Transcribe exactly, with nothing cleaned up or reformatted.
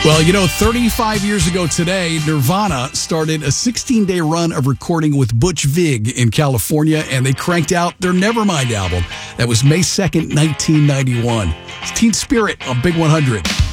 Well, you know, thirty-five years ago today, Nirvana started a sixteen-day run of recording with Butch Vig in California, and they cranked out their Nevermind album. That was May second, nineteen ninety-one. It's Teen Spirit on Big one hundred.